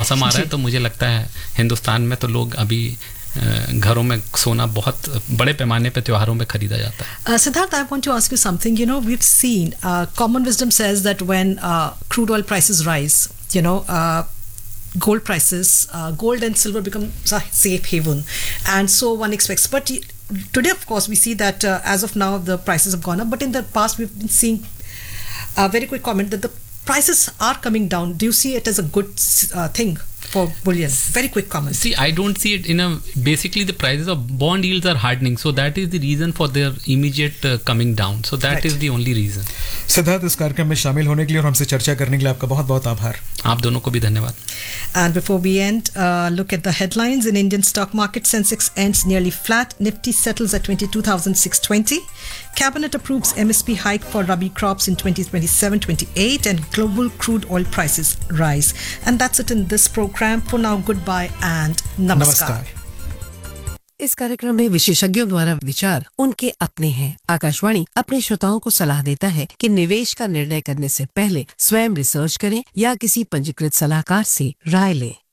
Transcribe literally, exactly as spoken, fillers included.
मौसम आ रहा है, तो मुझे लगता है हिंदुस्तान में तो लोग अभी घरों में सोना बहुत बड़े पैमाने पे त्योहारों में खरीदा जाता है. uh, Siddharth, I want to ask you something. You know, we've seen uh, common wisdom says that when uh, crude oil prices rise, you know, uh, gold prices, uh, gold and silver become a safe haven, and so one expects. But today, of course, we see that uh, as of now the prices have gone up. But in the past, we've been seeing a very quick comment that the prices are coming down. Do you see it as a good uh, thing for bullion? Very quick comment. See, I don't see it in a, basically the prices of bond yields are hardening, so that is the reason for their immediate uh, coming down. So that right. is the only reason. Siddharth, इस कार्यक्रम में शामिल होने के लिए और हमसे चर्चा करने के लिए आपका बहुत बहुत आभार. आप दोनों को भी धन्यवाद. And before we end, uh, look at the headlines. In Indian stock market, Sensex ends nearly flat. Nifty settles at twenty-two thousand six hundred twenty. Cabinet approves M S P hike for Rabi crops in twenty twenty-seven twenty-eight, and global crude oil prices rise. And that's it in this program. For now, goodbye and namaskar. namaskar. इस कार्यक्रम में विशेषज्ञों द्वारा विचार उनके अपने हैं. आकाशवाणी अपने श्रोताओं को सलाह देता है कि निवेश का निर्णय करने से पहले स्वयं रिसर्च करें या किसी पंजीकृत सलाहकार से राय लें.